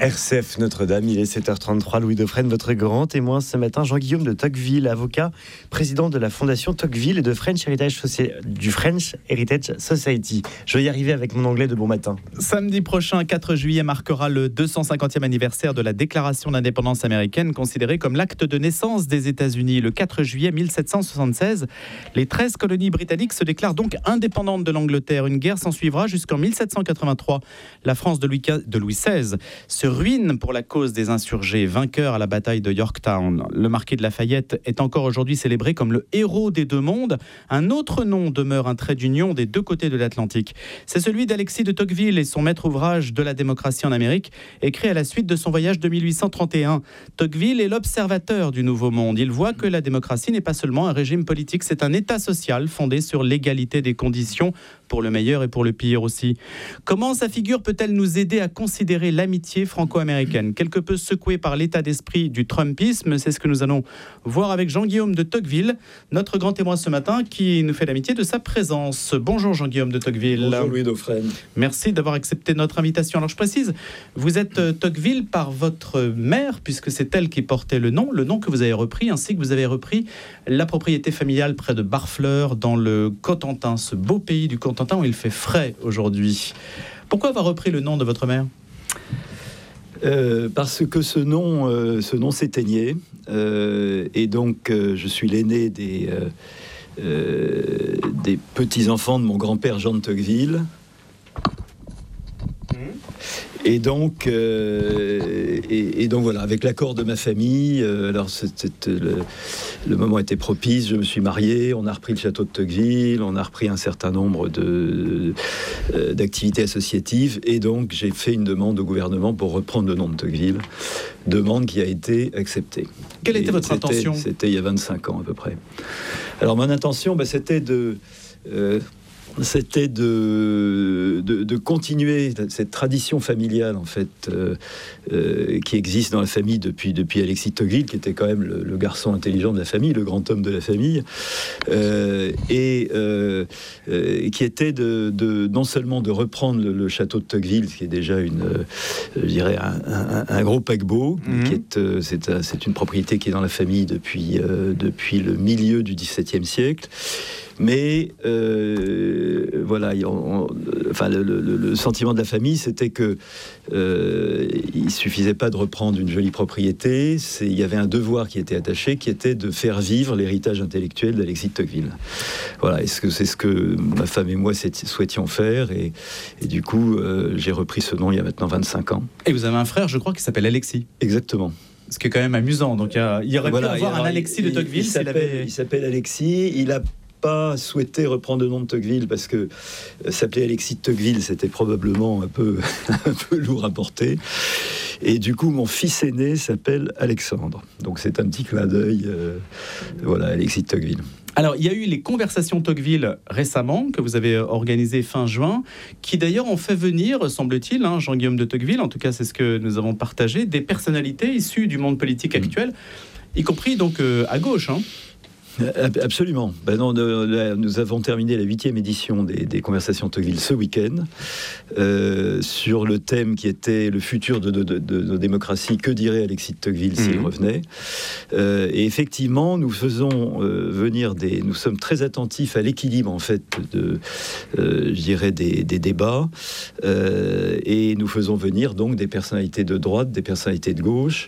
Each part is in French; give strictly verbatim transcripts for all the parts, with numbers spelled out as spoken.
R C F Notre-Dame, il est sept heures trente-trois. Louis Dauphren, votre grand témoin ce matin. Jean-Guillaume de Tocqueville, avocat, président de la Fondation Tocqueville et de French Heritage Soci- du French Heritage Society. Je vais y arriver avec mon anglais de bon matin. Samedi prochain, quatre juillet, marquera le deux cent cinquantième anniversaire de la Déclaration d'indépendance américaine, considérée comme l'acte de naissance des États-Unis. Le quatre juillet mille sept cent soixante-seize, les treize colonies britanniques se déclarent donc indépendantes de l'Angleterre. Une guerre s'ensuivra jusqu'en mille sept cent quatre-vingt-trois. La France de Louis, de Louis seize se ruine pour la cause des insurgés, vainqueur à la bataille de Yorktown. Le marquis de Lafayette est encore aujourd'hui célébré comme le héros des deux mondes. Un autre nom demeure un trait d'union des deux côtés de l'Atlantique. C'est celui d'Alexis de Tocqueville et son maître ouvrage de la démocratie en Amérique, écrit à la suite de son voyage de mille huit cent trente et un. Tocqueville est l'observateur du Nouveau Monde. Il voit que la démocratie n'est pas seulement un régime politique, c'est un État social fondé sur l'égalité des conditions, pour le meilleur et pour le pire aussi. Comment sa figure peut-elle nous aider à considérer l'amitié franco-américaine, quelque peu secouée par l'état d'esprit du Trumpisme? C'est ce que nous allons voir avec Jean-Guillaume de Tocqueville, notre grand témoin ce matin, qui nous fait l'amitié de sa présence. Bonjour Jean-Guillaume de Tocqueville. Bonjour Louis Dauphren. Merci d'avoir accepté notre invitation. Alors je précise, vous êtes euh, Tocqueville par votre mère, puisque c'est elle qui portait le nom, le nom que vous avez repris, ainsi que vous avez repris la propriété familiale près de Barfleur, dans le Cotentin, ce beau pays du Cotentin où il fait frais aujourd'hui. Pourquoi avoir repris le nom de votre mère ? Euh, parce que ce nom, euh, ce nom s'éteignait, euh, et donc euh, je suis l'aîné des, euh, euh, des petits-enfants de mon grand-père Jean de Tocqueville. Et donc, euh, et, et donc voilà, avec l'accord de ma famille, euh, alors c'était le, le moment était propice, je me suis marié, on a repris le château de Tocqueville, on a repris un certain nombre de, euh, d'activités associatives, et donc j'ai fait une demande au gouvernement pour reprendre le nom de Tocqueville, demande qui a été acceptée. Quelle était et votre c'était, intention ? C'était il y a vingt-cinq ans à peu près. Alors mon intention, bah, c'était de... Euh, c'était de, de, de continuer cette tradition familiale en fait euh, euh, qui existe dans la famille depuis, depuis Alexis de Tocqueville, qui était quand même le, le garçon intelligent de la famille, le grand homme de la famille, euh, et euh, euh, qui était de, de, non seulement de reprendre le, le château de Tocqueville, qui est déjà une, euh, je dirais un, un, un gros paquebot, mmh. qui est, euh, c'est, un, c'est une propriété qui est dans la famille depuis, euh, depuis le milieu du dix-septième siècle. Mais euh, voilà, on, on, enfin, le, le, le sentiment de la famille, c'était que euh, il suffisait pas de reprendre une jolie propriété. C'est, il y avait un devoir qui était attaché, qui était de faire vivre l'héritage intellectuel d'Alexis de Tocqueville. Voilà, est-ce que c'est ce que ma femme et moi souhaitions faire, et, et du coup, euh, j'ai repris ce nom il y a maintenant vingt-cinq ans. Et vous avez un frère, je crois, qui s'appelle Alexis. Exactement. Ce qui est quand même amusant. Donc, il y, y aurait voilà, pu avoir alors, un Alexis il, de Tocqueville. Il, il, s'appelle, avait... il s'appelle Alexis. Il a pas souhaité reprendre le nom de Tocqueville parce que euh, s'appeler Alexis de Tocqueville, c'était probablement un peu, un peu lourd à porter. Et du coup, mon fils aîné s'appelle Alexandre. Donc c'est un petit clin d'œil, euh, voilà, Alexis de Tocqueville. Alors, il y a eu les conversations Tocqueville récemment, que vous avez organisées fin juin, qui d'ailleurs ont fait venir, semble-t-il, hein, Jean-Guillaume de Tocqueville, en tout cas c'est ce que nous avons partagé, des personnalités issues du monde politique actuel, mmh. y compris donc euh, à gauche, hein. Absolument. Ben non, nous avons terminé la huitième édition des, des conversations Tocqueville ce week-end euh, sur le thème qui était le futur de, de, de, de nos démocraties. Que dirait Alexis de Tocqueville s'il mmh. revenait euh, Et effectivement, nous faisons euh, venir des. Nous sommes très attentifs à l'équilibre en fait de, euh, je dirais des, des débats euh, et nous faisons venir donc des personnalités de droite, des personnalités de gauche,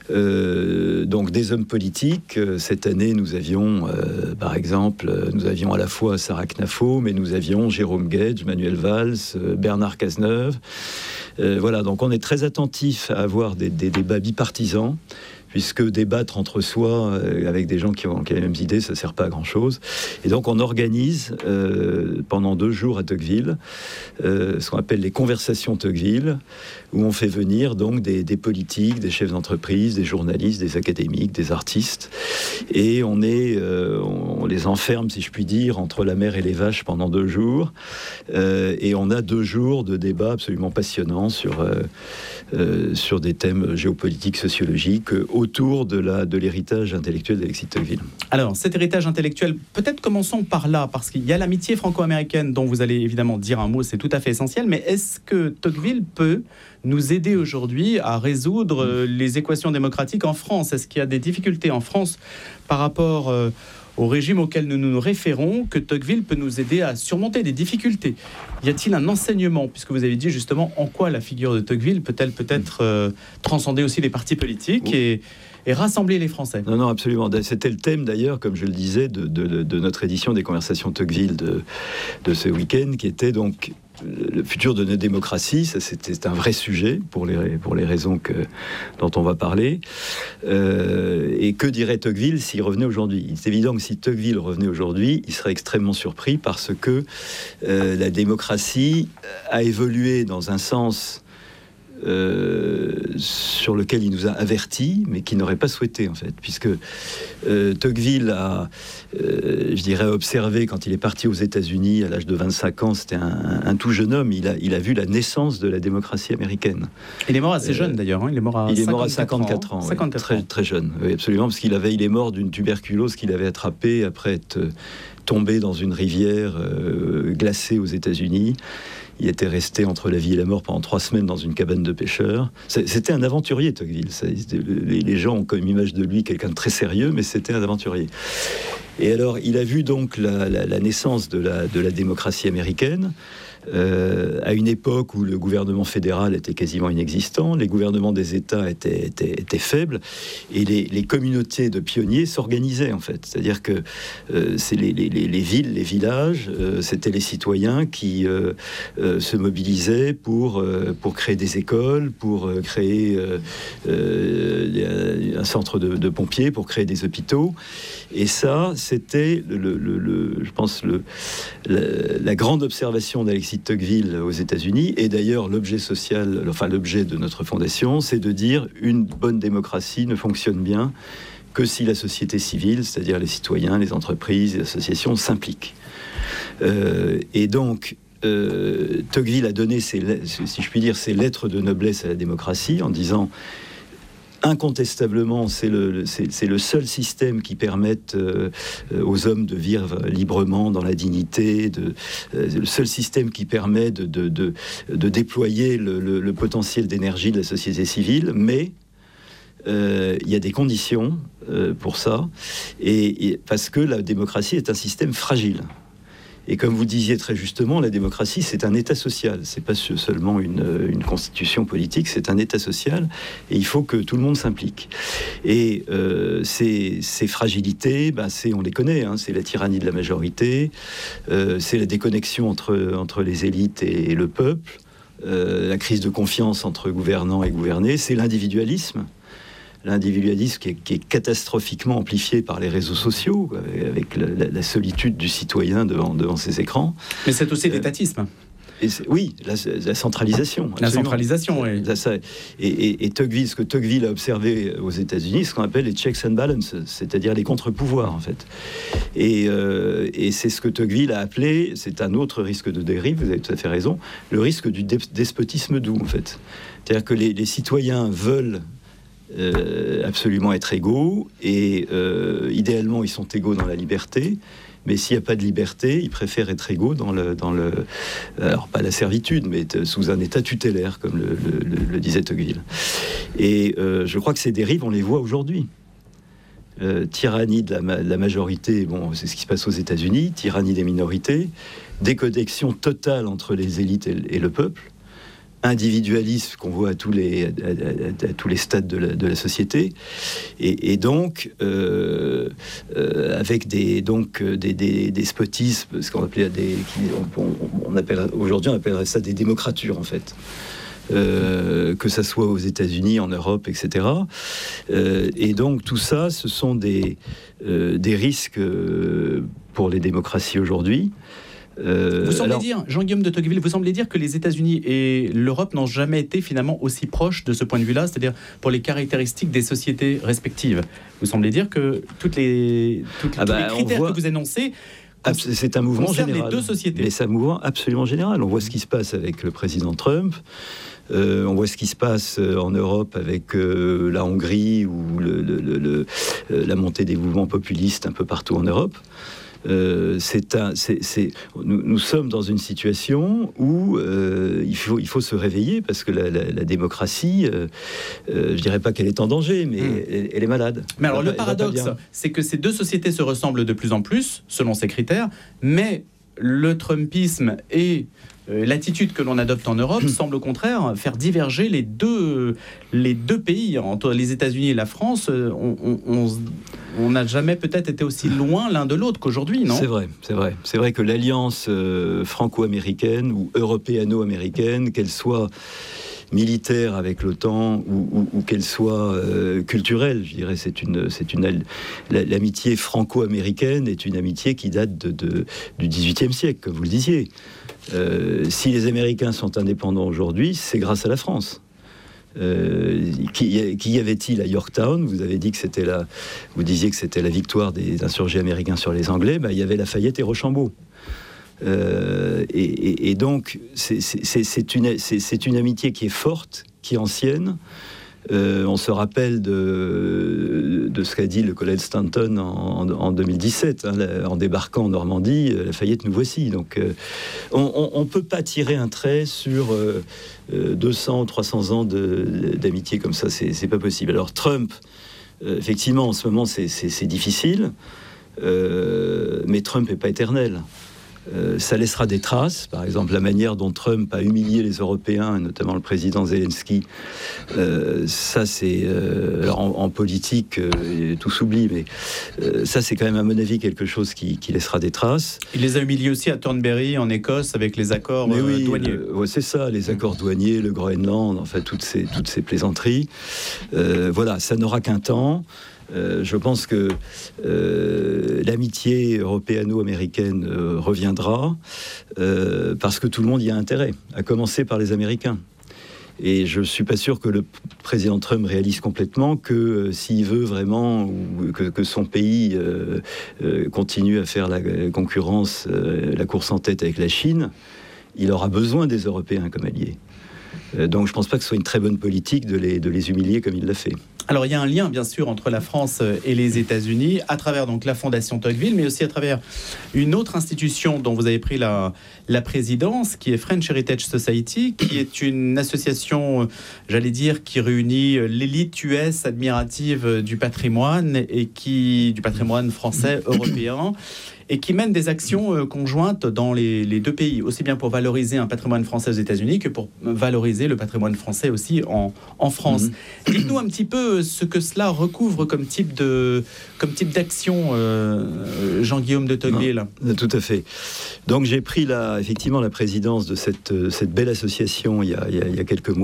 euh, donc des hommes politiques. Cette année, nous avions Euh, par exemple, nous avions à la fois Sarah Knafo, mais nous avions Jérôme Guedj, Manuel Valls, euh, Bernard Cazeneuve. Euh, voilà, donc on est très attentif à avoir des, des débats bipartisans, puisque débattre entre soi euh, avec des gens qui ont, qui ont les mêmes idées, ça ne sert pas à grand-chose. Et donc on organise euh, pendant deux jours à Tocqueville euh, ce qu'on appelle les conversations Tocqueville, où on fait venir donc des, des politiques, des chefs d'entreprise, des journalistes, des académiques, des artistes, et on, est, euh, on les enferme, si je puis dire, entre la mer et les vaches pendant deux jours, euh, et on a deux jours de débats absolument passionnants sur, euh, euh, sur des thèmes géopolitiques, sociologiques, autour de, la, de l'héritage intellectuel d'Alexis de Tocqueville. Alors, cet héritage intellectuel, peut-être commençons par là, parce qu'il y a l'amitié franco-américaine dont vous allez évidemment dire un mot, c'est tout à fait essentiel, mais est-ce que Tocqueville peut nous aider aujourd'hui à résoudre euh, les équations démocratiques en France ? Est-ce qu'il y a des difficultés en France par rapport euh, au régime auquel nous nous référons, que Tocqueville peut nous aider à surmonter des difficultés ? Y a-t-il un enseignement, puisque vous avez dit justement en quoi la figure de Tocqueville peut-elle peut-être euh, transcender aussi les partis politiques oui. et, et rassembler les Français ? Non, non, absolument. C'était le thème d'ailleurs, comme je le disais, de, de, de notre édition des Conversations Tocqueville de, de ce week-end, qui était donc le futur de notre démocratie. Ça, c'était un vrai sujet pour les, pour les raisons que, dont on va parler. Euh, et que dirait Tocqueville s'il revenait aujourd'hui ? Il est évident que si Tocqueville revenait aujourd'hui, il serait extrêmement surpris parce que euh, la démocratie a évolué dans un sens Euh, sur lequel il nous a avertis, mais qu'il n'aurait pas souhaité en fait, puisque euh, Tocqueville a, euh, je dirais, observé quand il est parti aux États-Unis à l'âge de vingt-cinq ans, c'était un, un tout jeune homme, il a, il a vu la naissance de la démocratie américaine. Il est mort assez jeune euh, d'ailleurs, hein. il est mort à il est mort à cinquante-quatre ans, ans, cinquante-quatre oui, très, très jeune, oui, absolument, parce qu'il avait, il est mort d'une tuberculose qu'il avait attrapée après être tombé dans une rivière euh, glacée aux États-Unis. Il était resté entre la vie et la mort pendant trois semaines dans une cabane de pêcheurs. C'était un aventurier, Tocqueville. Ça, les gens ont comme image de lui quelqu'un de très sérieux, mais c'était un aventurier. Et alors, il a vu donc la, la, la naissance de la, de la démocratie américaine, euh, à une époque où le gouvernement fédéral était quasiment inexistant, les gouvernements des États étaient, étaient, étaient faibles, et les, les communautés de pionniers s'organisaient, en fait. C'est-à-dire que euh, c'est les, les, les villes, les villages, euh, c'était les citoyens qui euh, euh, se mobilisaient pour, euh, pour créer des écoles, pour euh, créer euh, euh, un centre de, de pompiers, pour créer des hôpitaux. Et ça, c'était, le, le, le, je pense, le, la, la grande observation d'Alexis de Tocqueville aux États-Unis, et d'ailleurs l'objet social, enfin l'objet de notre fondation, c'est de dire une bonne démocratie ne fonctionne bien que si la société civile, c'est-à-dire les citoyens, les entreprises, les associations s'impliquent. Euh, et donc, euh, Tocqueville a donné, ses, si je puis dire, ses lettres de noblesse à la démocratie en disant: incontestablement, c'est le, c'est, c'est le seul système qui permette euh, aux hommes de vivre librement dans la dignité, de, euh, le seul système qui permet de, de, de, de déployer le, le, le potentiel d'énergie de la société civile, mais euh, il y a des conditions euh, pour ça, et, et parce que la démocratie est un système fragile. Et comme vous disiez très justement, la démocratie, c'est un État social. C'est pas seulement une, une constitution politique, c'est un État social. Et il faut que tout le monde s'implique. Et euh, ces, ces fragilités, ben c'est, on les connaît. Hein, c'est la tyrannie de la majorité, euh, c'est la déconnexion entre, entre les élites et, et le peuple, euh, la crise de confiance entre gouvernants et gouvernés, c'est l'individualisme. L'individualisme qui est, qui est catastrophiquement amplifié par les réseaux sociaux, avec la, la, la solitude du citoyen devant, devant ses écrans. Mais c'est aussi l'étatisme. Euh, et oui, la, la centralisation. La absolument. centralisation, oui. Ça, ça, et, et, et Tocqueville, ce que Tocqueville a observé aux États-Unis, ce qu'on appelle les checks and balances, c'est-à-dire les contre-pouvoirs, en fait. Et, euh, et c'est ce que Tocqueville a appelé, c'est un autre risque de dérive, vous avez tout à fait raison, le risque du despotisme doux, en fait. C'est-à-dire que les, les citoyens veulent Euh, absolument être égaux, et euh, idéalement ils sont égaux dans la liberté, mais s'il n'y a pas de liberté, ils préfèrent être égaux dans le, dans le alors pas la servitude, mais sous un état tutélaire, comme le, le, le disait Tocqueville. Et euh, je crois que ces dérives, on les voit aujourd'hui. Euh, tyrannie de la, ma- de la majorité, bon, c'est ce qui se passe aux États-Unis, tyrannie des minorités, déconnexion totale entre les élites et, et le peuple, individualisme qu'on voit à tous les, à, à, à tous les stades de la, de la société, et, et donc euh, euh, avec des donc des, des, des spotismes, ce qu'on appelait des, qui, on, on appelle aujourd'hui on appellerait ça des démocratures en fait. Euh, que ça soit aux États-Unis, en Europe, et cetera. Euh, et donc tout ça, ce sont des euh, des risques pour les démocraties aujourd'hui. Euh, vous semblez alors, dire, Jean-Guillaume de Tocqueville, vous semblez dire que les États-Unis et l'Europe n'ont jamais été finalement aussi proches de ce point de vue-là, c'est-à-dire pour les caractéristiques des sociétés respectives. Vous semblez dire que toutes les, toutes, ah tous bah, les critères voit... que vous énoncez, c'est un mouvement général. Les deux sociétés. Mais c'est un mouvement absolument général. On voit ce qui se passe avec le président Trump. Euh, on voit ce qui se passe en Europe avec euh, la Hongrie ou le, le, le, le, la montée des mouvements populistes un peu partout en Europe. Euh, c'est un, c'est, c'est, nous, nous sommes dans une situation où euh, il, faut, il faut se réveiller parce que la, la, la démocratie, euh, euh, je dirais pas qu'elle est en danger, mais mmh. elle, elle est malade. Mais alors elle le va, paradoxe, c'est que ces deux sociétés se ressemblent de plus en plus, selon ces critères, mais le Trumpisme et euh, l'attitude que l'on adopte en Europe semble au contraire faire diverger les deux, les deux pays. Entre les États-Unis et la France, on, on, on on n'a jamais peut-être été aussi loin l'un de l'autre qu'aujourd'hui, non ? C'est vrai, c'est vrai. C'est vrai que l'alliance euh, franco-américaine ou européano-américaine, qu'elle soit militaire avec l'OTAN ou, ou, ou qu'elle soit euh, culturelle, je dirais, c'est une, c'est une l'amitié franco-américaine est une amitié qui date de, de, du dix-huitième siècle, comme vous le disiez. Euh, si les Américains sont indépendants aujourd'hui, c'est grâce à la France. Euh, qui, qui y avait-il à Yorktown ? Vous avez dit que c'était la, vous disiez que c'était la victoire des insurgés américains sur les Anglais. Ben, il y avait Lafayette et Rochambeau. Euh, et, et, et donc, c'est, c'est, c'est, une, c'est, c'est une amitié qui est forte, qui est ancienne. Euh, on se rappelle de, de ce qu'a dit le colonel Stanton en, en, en deux mille dix-sept, hein, en débarquant en Normandie, Lafayette, nous voici. Donc, euh, on ne peut pas tirer un trait sur euh, deux cents ou trois cents ans de, d'amitié comme ça, c'est, c'est pas possible. Alors, Trump, euh, effectivement, en ce moment, c'est, c'est, c'est difficile, euh, mais Trump n'est pas éternel. Euh, ça laissera des traces, par exemple la manière dont Trump a humilié les Européens, et notamment le président Zelensky. Euh, ça, c'est euh, alors en, en politique, euh, tout s'oublie, mais euh, ça, c'est quand même à mon avis quelque chose qui, qui laissera des traces. Il les a humiliés aussi à Thornbury en Écosse avec les accords mais oui, euh, douaniers. Euh, ouais, c'est ça, les accords douaniers, le Groenland, enfin toutes ces toutes ces plaisanteries. Euh, voilà, ça n'aura qu'un temps. Euh, je pense que euh, l'amitié européano-américaine euh, reviendra euh, parce que tout le monde y a intérêt, à commencer par les Américains. Et je ne suis pas sûr que le président Trump réalise complètement que euh, s'il veut vraiment ou que, que son pays euh, euh, continue à faire la concurrence, euh, la course en tête avec la Chine, il aura besoin des Européens comme alliés. Euh, donc je ne pense pas que ce soit une très bonne politique de les, de les humilier comme il l'a fait. Alors il y a un lien bien sûr entre la France et les États-Unis à travers donc la Fondation Tocqueville, mais aussi à travers une autre institution dont vous avez pris la, la présidence, qui est French Heritage Society, qui est une association, j'allais dire, qui réunit l'élite U S admirative du patrimoine et qui du patrimoine français, européen, et qui mène des actions euh, conjointes dans les, les deux pays, aussi bien pour valoriser un patrimoine français aux États-Unis que pour valoriser le patrimoine français aussi en, en France. Mmh. Dites-nous un petit peu ce que cela recouvre comme type de comme type d'action, euh, Jean-Guillaume de Tocqueville. Non, tout à fait. Donc j'ai pris la, effectivement la présidence de cette, cette belle association il y a, il y a, il y a quelques mois.